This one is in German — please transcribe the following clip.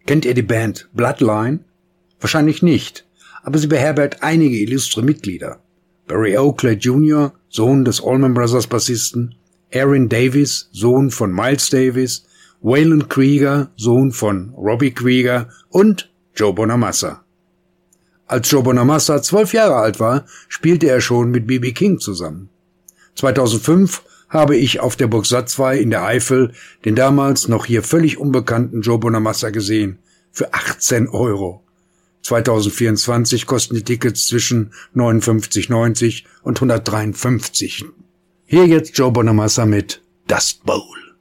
Kennt ihr die Band Bloodline? Wahrscheinlich nicht, aber sie beherbergt einige illustre Mitglieder. Barry Oakley Jr., Sohn des Allman Brothers Bassisten, Aaron Davis, Sohn von Miles Davis, Waylon Krieger, Sohn von Robbie Krieger und Joe Bonamassa. Als Joe Bonamassa 12 Jahre alt war, spielte er schon mit B.B. King zusammen. 2005 habe ich auf der Burg Satzwey in der Eifel den damals noch hier völlig unbekannten Joe Bonamassa gesehen. Für 18 €. 2024 kosten die Tickets zwischen 59,90 und 153. Hier jetzt Joe Bonamassa mit Dust Bowl.